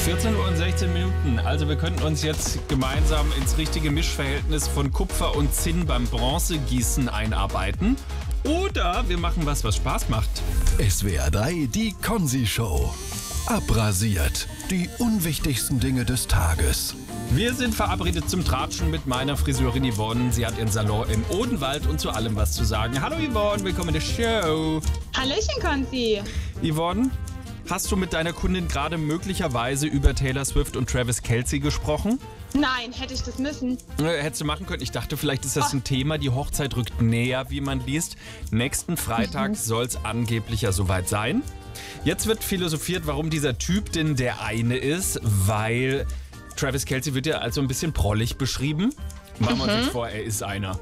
14 Uhr und 16 Minuten. Also wir könnten uns jetzt gemeinsam ins richtige Mischverhältnis von Kupfer und Zinn beim Bronzegießen einarbeiten. Oder wir machen was Spaß macht. SWR 3, die Konzi-Show. Abrasiert. Die unwichtigsten Dinge des Tages. Wir sind verabredet zum Tratschen mit meiner Friseurin Yvonne. Sie hat ihren Salon im Odenwald und zu allem was zu sagen. Hallo Yvonne, willkommen in der Show. Hallöchen, Konzi. Yvonne, hast du mit deiner Kundin gerade möglicherweise über Taylor Swift und Travis Kelce gesprochen? Nein, hätte ich das müssen. Hättest du machen können. Ich dachte, vielleicht ist das ein Thema. Die Hochzeit rückt näher, wie man liest. Nächsten Freitag soll es angeblich ja soweit sein. Jetzt wird philosophiert, warum dieser Typ denn der eine ist, weil Travis Kelce wird ja als so ein bisschen prollig beschrieben. Machen wir uns jetzt vor, er ist einer.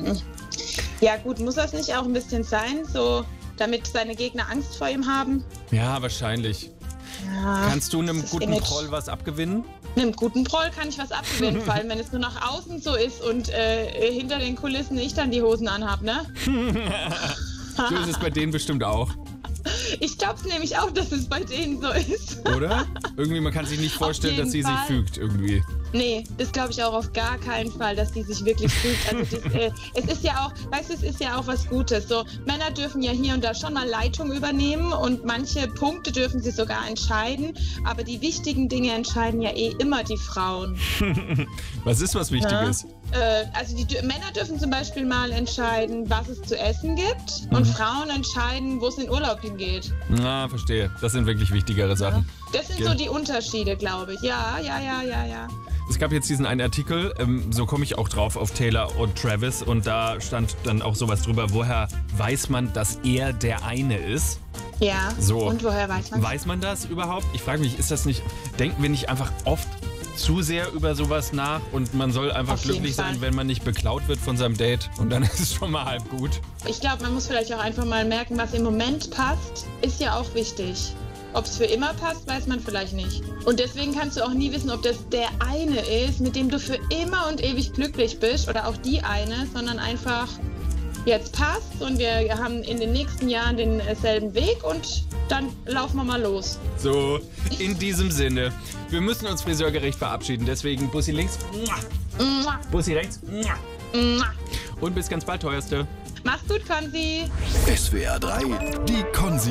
Ja gut, muss das nicht auch ein bisschen sein, so damit seine Gegner Angst vor ihm haben? Ja, wahrscheinlich. Ja, kannst du einem guten Image. Proll was abgewinnen? Einem guten Proll kann ich was abgewinnen, vor allem wenn es nur nach außen so ist und hinter den Kulissen ich dann die Hosen anhab, ne? So ist es bei denen bestimmt auch. Ich glaub's nämlich auch, dass es bei denen so ist. Oder? Irgendwie, man kann sich nicht vorstellen, dass sie sich Fall. fügt irgendwie. Nee, das glaube ich auch auf gar keinen Fall, dass die sich wirklich fügt. Also es ist ja auch, weißt du, es ist ja auch was Gutes. So, Männer dürfen ja hier und da schon mal Leitung übernehmen und manche Punkte dürfen sie sogar entscheiden. Aber die wichtigen Dinge entscheiden ja immer die Frauen. Was ist was Wichtiges? Also die Männer dürfen zum Beispiel mal entscheiden, was es zu essen gibt. Und Frauen entscheiden, wo es in Urlaub hingeht. Na, verstehe. Das sind wirklich wichtigere Sachen. Das sind so die Unterschiede, glaube ich. Ja. Es gab jetzt diesen einen Artikel, so komme ich auch drauf, auf Taylor und Travis. Und da stand dann auch sowas drüber, woher weiß man, dass er der eine ist? Ja, So. und woher weiß man? Weiß man das überhaupt? Ich frage mich, ist das nicht, denken wir nicht einfach oft zu sehr über sowas nach und man soll einfach Auf jeden glücklich Fall. sein, wenn man nicht beklaut wird von seinem Date und dann ist es schon mal halb gut. Ich glaube, man muss vielleicht auch einfach mal merken, was im Moment passt, ist ja auch wichtig. Ob es für immer passt, weiß man vielleicht nicht. Und deswegen kannst du auch nie wissen, ob das der eine ist, mit dem du für immer und ewig glücklich bist oder auch die eine, sondern einfach jetzt passt und wir haben in den nächsten Jahren denselben Weg und dann laufen wir mal los. So, in diesem Sinne, wir müssen uns friseurgerecht verabschieden, deswegen Bussi links, Bussi rechts und bis ganz bald, teuerste. Mach's gut, Konzi. SWR 3, die Konzi